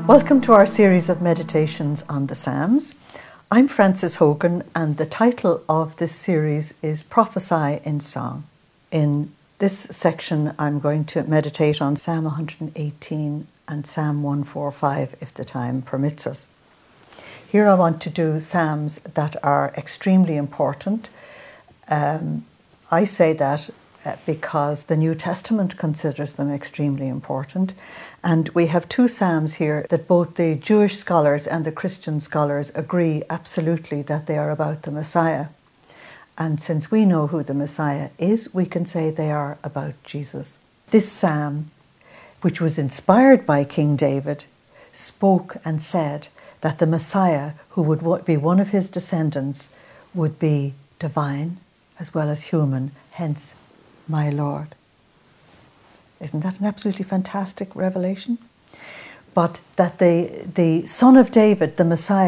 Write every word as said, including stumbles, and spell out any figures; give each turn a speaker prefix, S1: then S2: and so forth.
S1: Welcome to our series of meditations on the Psalms. I'm Frances Hogan, and the title of this series is Prophesy in Song. In this section, I'm going to meditate on Psalm one hundred eighteen and Psalm one forty-five, if the time permits us. Here I want to do psalms that are extremely important. Um, I say that uh, because the New Testament considers them extremely important. And we have two psalms here that both the Jewish scholars and the Christian scholars agree absolutely that they are about the Messiah. And since we know who the Messiah is, we can say they are about Jesus. This psalm, which was inspired by King David, spoke and said that the Messiah, who would be one of his descendants, would be divine as well as human, hence, my Lord. Isn't that an absolutely fantastic revelation? But that the, the Son of David, the Messiah,